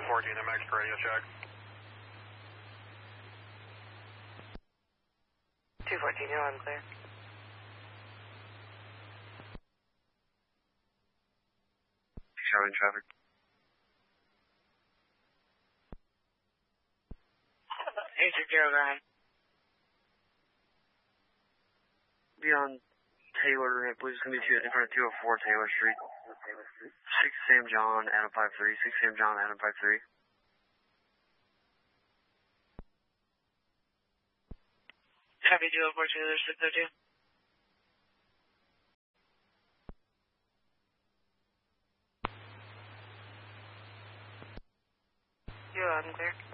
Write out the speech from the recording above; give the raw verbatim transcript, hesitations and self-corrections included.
fourteen, M X for radio check. two fourteen, you're on clear. Charlie in traffic. eight six zero, go ahead. Be on Taylor, I believe it's going to be two, in front of two oh four Taylor Street. six Sam John, Adam five three. six Sam John, Adam five three. Copy two oh four Taylor, six oh two. You're on clear.